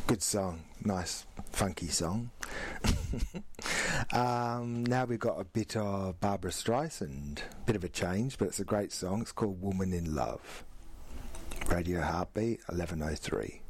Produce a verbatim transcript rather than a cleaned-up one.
Good song, nice funky song. um, now we've got a bit of Barbara Streisand, bit of a change, but it's a great song. It's called Woman in Love. Radio Heartbeat eleven oh three.